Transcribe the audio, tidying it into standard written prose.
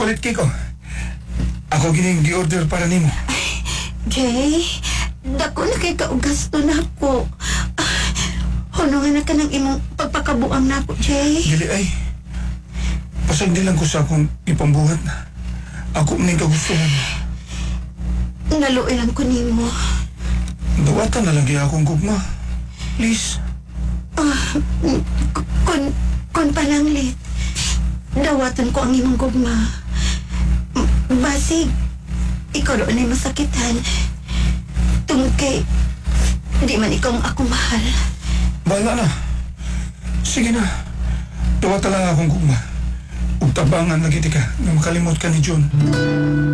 chocolate cake oh. Ako gining gi-order para nimo. Jay, dako na kay kaugasto na ko. Hunungan na ka ng imong pagpakabuang na ko, Jay. Dili ay. Pasagdi lang ko sa akong ipambuhat na. Ako maning kagustuhan. Naluoy lang ko nimo. Dawatan na lang kaya akong gugma. Please. Kon pananglit. Dawatan ko ang imong gugma. Basig, ikaw doon ay masakitan. Tungkol kay, di man ikaw ang ako mahal. Bahala na. Sige na. Dawatan lang akong gugma. Ug tabangan lagi tika na makalimot ka ni John.